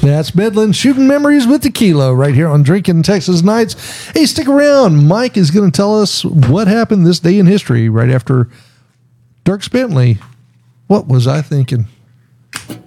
That's Midland shooting memories with tequila right here on Drinking Texas Nights. Hey, stick around. Mike is going to tell us what happened this day in history right after Dierks Bentley. What was I thinking?